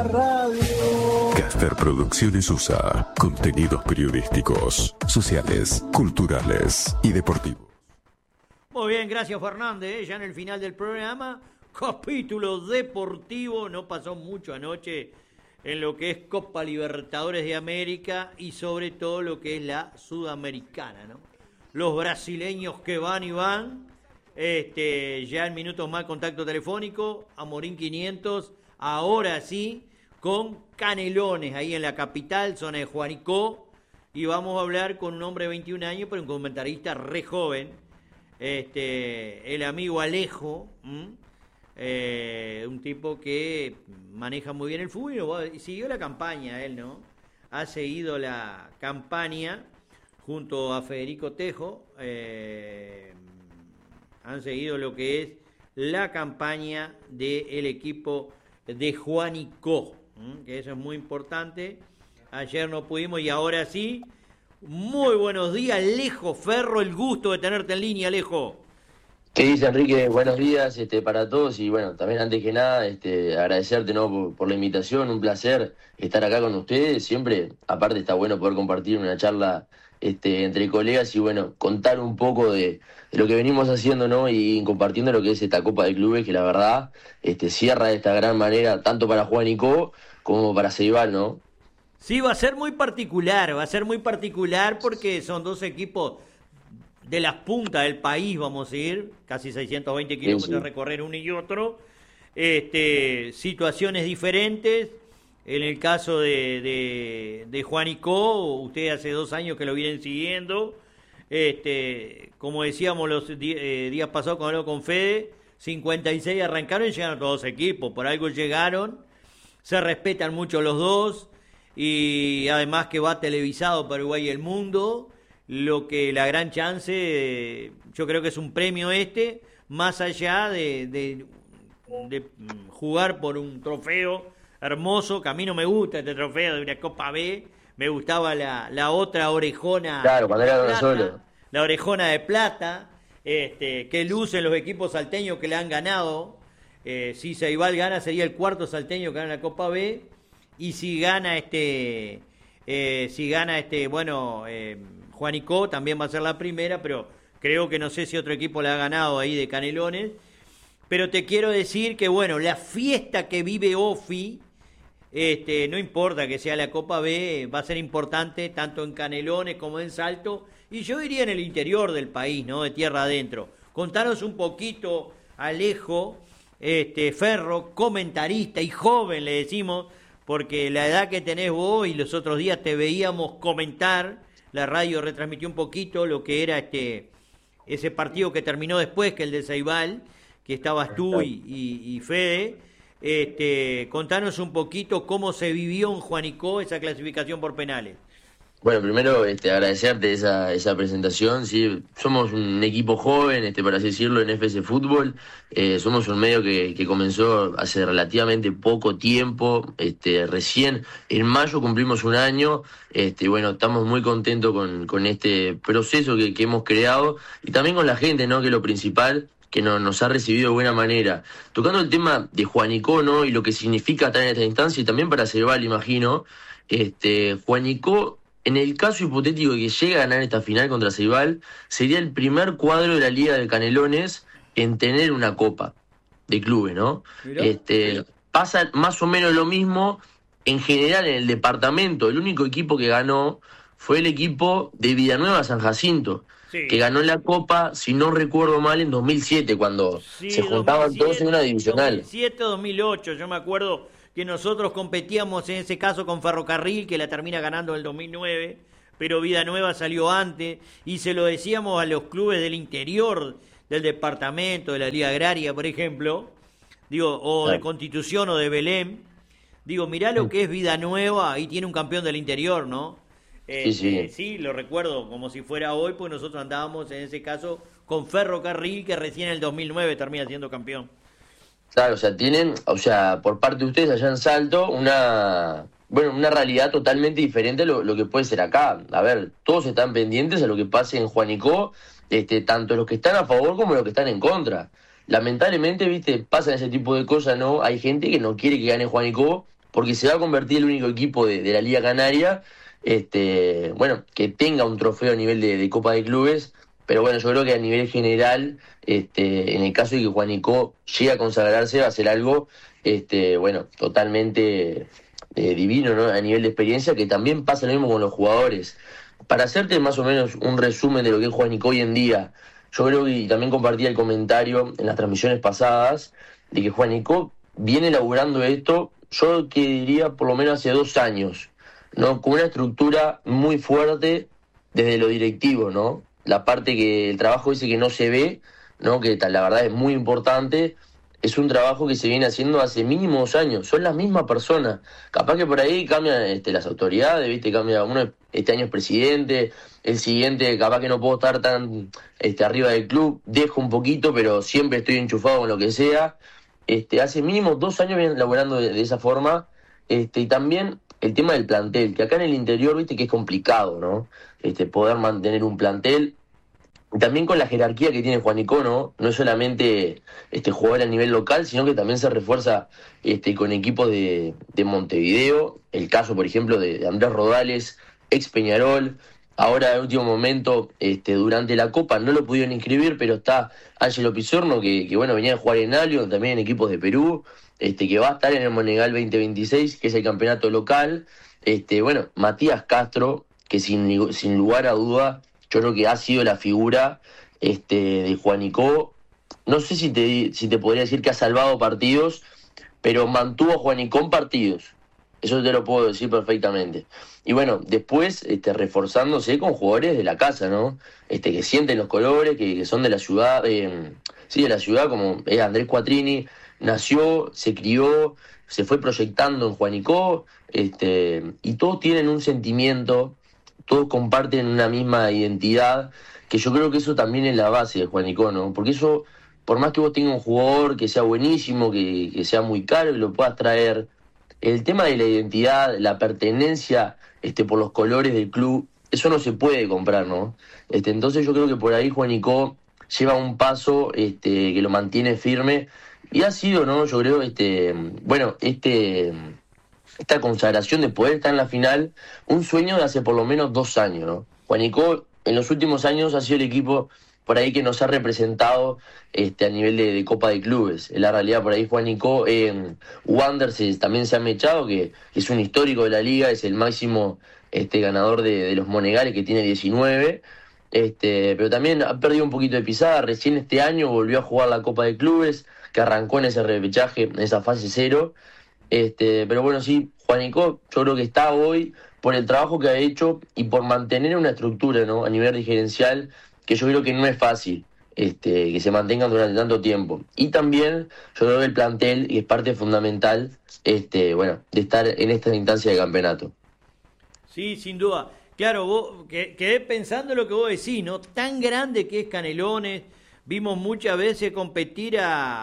la radio. Caster Producciones USA. Contenidos periodísticos, sociales, culturales y deportivos. Muy bien, gracias Fernández. Ya en el final del programa, capítulo deportivo. No pasó mucho anoche en lo que es Copa Libertadores de América y sobre todo lo que es la Sudamericana, ¿no? Los brasileños que van y van. Ya en minutos más contacto telefónico, Amorín 500, ahora sí, con Canelones, ahí en la capital, zona de Juanicó, y vamos a hablar con un hombre de 21 años, pero un comentarista re joven, el amigo Alejo, un tipo que maneja muy bien el fútbol, y siguió la campaña él, ¿no? Ha seguido la campaña junto a Federico Tejo, han seguido lo que es la campaña del equipo de Juanicó, que eso es muy importante. Ayer no pudimos y ahora sí. Muy buenos días, Alejo Ferro, el gusto de tenerte en línea, Alejo. ¿Qué dice, Enrique? Buenos días para todos y bueno, también antes que nada agradecerte, ¿no? por la invitación, un placer estar acá con ustedes. Siempre, aparte está bueno poder compartir una charla entre colegas y bueno, contar un poco de lo que venimos haciendo, ¿no? Y compartiendo lo que es esta Copa de Clubes, que la verdad cierra de esta gran manera tanto para Juanicó como para Ceibal, ¿no? Sí, va a ser muy particular porque son dos equipos de las puntas del país, vamos a ir, casi 620 kilómetros de recorrer uno y otro, situaciones diferentes. En el caso de Juanicó, ustedes hace 2 años que lo vienen siguiendo, como decíamos los días pasados cuando hablamos con Fede, 56 arrancaron y llegaron todos los equipos, por algo llegaron, se respetan mucho los dos, y además que va televisado para Uruguay y el mundo, lo que la gran chance, yo creo que es un premio más allá de jugar por un trofeo hermoso, que a mí no me gusta este trofeo de una Copa B, me gustaba la otra orejona. Claro, cuando era uno solo. La orejona de plata, que lucen los equipos salteños que le han ganado. Si Ceibal gana, sería el cuarto salteño que gana la Copa B, y si gana Juanicó también va a ser la primera, pero creo que no sé si otro equipo le ha ganado ahí de Canelones. Pero te quiero decir que, bueno, la fiesta que vive Ofi, no importa que sea la Copa B, va a ser importante tanto en Canelones como en Salto, y yo diría en el interior del país, ¿no? De tierra adentro. Contanos un poquito, Alejo, Ferro, comentarista y joven, le decimos, porque la edad que tenés vos y los otros días te veíamos comentar, la radio retransmitió un poquito lo que era ese partido que terminó después que el de Ceibal, que estabas tú y Fede. Contanos un poquito cómo se vivió en Juanicó esa clasificación por penales. Bueno, primero agradecerte esa presentación. Sí, somos un equipo joven, para así decirlo, en FS Fútbol. Somos un medio que comenzó hace relativamente poco tiempo. Recién en mayo cumplimos 1 año. Bueno, estamos muy contentos con este proceso que hemos creado y también con la gente, ¿no? Que es lo principal, que nos ha recibido de buena manera. Tocando el tema de Juanicó, ¿no? Y lo que significa estar en esta instancia y también para Ceibal, imagino. Juanicó, en el caso hipotético de que llegue a ganar esta final contra Ceibal, sería el primer cuadro de la Liga de Canelones en tener una Copa de clubes, ¿no? Pasa más o menos lo mismo en general en el departamento. El único equipo que ganó fue el equipo de Villanueva San Jacinto, que ganó la Copa, si no recuerdo mal, en 2007, cuando se juntaban 2007, todos en una divisional. 2007, 2008, yo me acuerdo que nosotros competíamos en ese caso con Ferrocarril, que la termina ganando en el 2009, pero Villanueva salió antes, y se lo decíamos a los clubes del interior del departamento, de la Liga Agraria, por ejemplo, o de Constitución o de Belén, mirá lo que es Villanueva, ahí tiene un campeón del interior, ¿no? Sí, lo recuerdo como si fuera hoy, pues nosotros andábamos en ese caso con Ferrocarril, que recién en el 2009 termina siendo campeón. Claro, tienen, por parte de ustedes allá en Salto, una realidad totalmente diferente a lo que puede ser acá. A ver, todos están pendientes a lo que pase en Juanicó, tanto los que están a favor como los que están en contra. Lamentablemente, pasan ese tipo de cosas, ¿no? Hay gente que no quiere que gane Juanicó porque se va a convertir en el único equipo de la Liga Canaria, bueno, que tenga un trofeo a nivel de Copa de Clubes. Pero bueno, yo creo que a nivel general, en el caso de que Juanico llegue a consagrarse, va a ser algo, bueno, totalmente divino, ¿no? A nivel de experiencia, que también pasa lo mismo con los jugadores. Para hacerte más o menos un resumen de lo que es Juanico hoy en día, yo creo que y también compartí el comentario en las transmisiones pasadas, de que Juanico viene laburando esto, yo que diría por lo menos hace 2 años, ¿no? Con una estructura muy fuerte desde lo directivo, ¿no? La parte que el trabajo ese que no se ve, ¿no? Que la verdad es muy importante, es un trabajo que se viene haciendo hace mínimo 2 años. Son las mismas personas. Capaz que por ahí cambian las autoridades, ¿viste? Cambia uno, este año es presidente, el siguiente capaz que no puedo estar tan arriba del club, dejo un poquito, pero siempre estoy enchufado con lo que sea. Hace mínimo 2 años vienen laborando de esa forma, y también el tema del plantel, que acá en el interior, viste que es complicado, ¿no? Poder mantener un plantel, también con la jerarquía que tiene Juanico, ¿no? No es solamente jugar a nivel local, sino que también se refuerza con equipos de Montevideo, el caso, por ejemplo, de Andrés Rodales, ex Peñarol. Ahora, en último momento, durante la Copa no lo pudieron inscribir, pero está Ángelo Pizorno, que bueno, venía a jugar en Albion, también en equipos de Perú, que va a estar en el Monegal 2026, que es el campeonato local. Bueno, Matías Castro, que sin lugar a duda, yo creo que ha sido la figura de Juanico. No sé si te podría decir que ha salvado partidos, pero mantuvo a Juanico en partidos. Eso te lo puedo decir perfectamente. Y bueno, después reforzándose con jugadores de la casa, ¿no? Que sienten los colores, que son de la ciudad, sí, de la ciudad, como Andrés Cuatrini, nació, se crió, se fue proyectando en Juanico, y todos tienen un sentimiento, todos comparten una misma identidad, que yo creo que eso también es la base de Juanico, ¿no? Porque eso, por más que vos tengas un jugador que sea buenísimo, que sea muy caro, que lo puedas traer, el tema de la identidad, la pertenencia por los colores del club, eso no se puede comprar, ¿no? Entonces yo creo que por ahí Juanico lleva un paso que lo mantiene firme, y ha sido, ¿no? Yo creo, bueno, esta consagración de poder estar en la final, un sueño de hace por lo menos 2 años, ¿no? Juanico en los últimos años ha sido el equipo por ahí que nos ha representado a nivel de Copa de Clubes. En la realidad, por ahí Juanico, Wanderers también se ha mechado, que es un histórico de la liga, es el máximo ganador de los Monegales, que tiene 19, pero también ha perdido un poquito de pisada. Recién este año volvió a jugar la Copa de Clubes, que arrancó en ese repechaje, en esa fase 0. Pero bueno, sí, Juanico yo creo que está hoy por el trabajo que ha hecho y por mantener una estructura, ¿no? A nivel gerencial, que yo creo que no es fácil que se mantengan durante tanto tiempo. Y también yo creo que el plantel, y es parte fundamental, bueno, de estar en esta instancia de campeonato. Sí, sin duda. Claro, vos quedé pensando lo que vos decís, ¿no? Tan grande que es Canelones, vimos muchas veces competir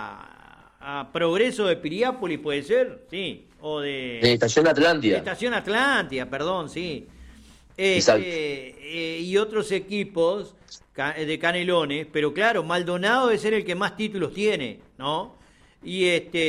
a Progreso de Piriápolis, ¿puede ser? Sí, o de Estación Atlántida. Estación Atlántida, perdón, sí. Exacto. Y otros equipos de Canelones, pero claro, Maldonado debe ser el que más títulos tiene, ¿no? Y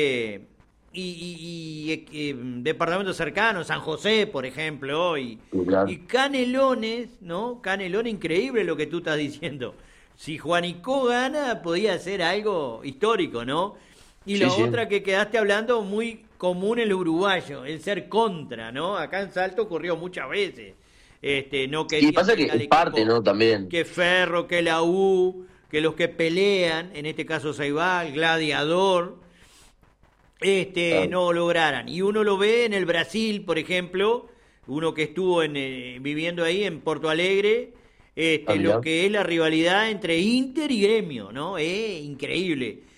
departamentos cercanos, San José, por ejemplo, Claro. y Canelones, ¿no? Canelones, increíble lo que tú estás diciendo. Si Juanico gana, podía ser algo histórico, ¿no? Y Sí, la sí. otra que quedaste hablando, muy común el uruguayo, el ser contra, ¿no? Acá en Salto ocurrió muchas veces. No quería Y pasa que al es parte, equipo ¿no? También. que Ferro, que la U, que los que pelean, en este caso Ceibal, Gladiador, Claro. no lograran. Y uno lo ve en el Brasil, por ejemplo, uno que estuvo viviendo ahí en Porto Alegre, Ah, lo mirá. que es la rivalidad entre Inter y Gremio, ¿no? Es increíble.